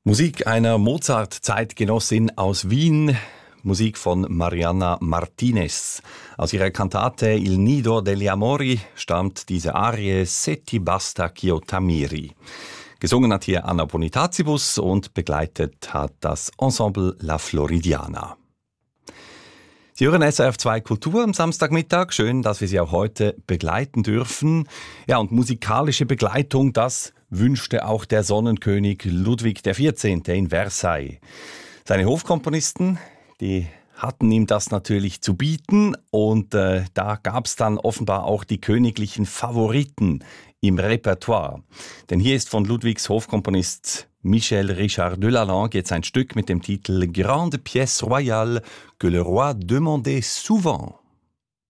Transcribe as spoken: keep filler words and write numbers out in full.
Musik einer Mozart-Zeitgenossin aus Wien, Musik von Mariana Martinez. Aus ihrer Kantate Il Nido degli Amori stammt diese Arie Se ti basta ch'io t'ammiri. Gesungen hat hier Anna Bonitatibus und begleitet hat das Ensemble La Floridiana. Sie hören S R F zwei Kultur am Samstagmittag. Schön, dass wir Sie auch heute begleiten dürfen. Ja, und musikalische Begleitung, das wünschte auch der Sonnenkönig Ludwig der Vierzehnte in Versailles. Seine Hofkomponisten, die hatten ihm das natürlich zu bieten und äh, da gab es dann offenbar auch die königlichen Favoriten im Repertoire. Denn hier ist von Ludwigs Hofkomponist Michel Richard Delalande jetzt ein Stück mit dem Titel Grande pièce royale que le roi demandait souvent.